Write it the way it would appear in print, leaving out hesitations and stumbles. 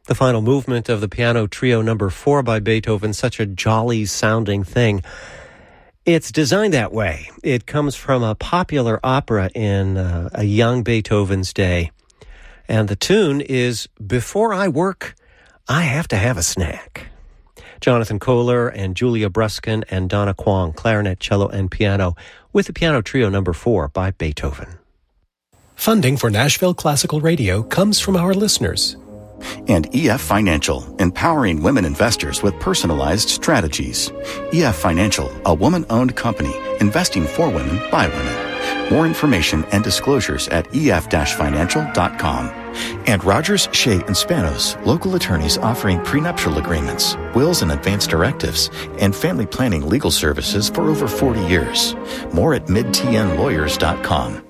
The final movement of the Piano Trio No. 4 by Beethoven, such a jolly-sounding thing. It's designed that way. It comes from a popular opera in a young Beethoven's day. And the tune is, "Before I work, I have to have a snack." Jonathan Kohler and Julia Bruskin and Donna Kwong, clarinet, cello, and piano, with the Piano Trio No. 4 by Beethoven. Funding for Nashville Classical Radio comes from our listeners. And EF Financial, empowering women investors with personalized strategies. EF Financial, a woman-owned company, investing for women by women. More information and disclosures at ef-financial.com. And Rogers, Shea & Spanos, local attorneys offering prenuptial agreements, wills and advance directives, and family planning legal services for over 40 years. More at midtnlawyers.com.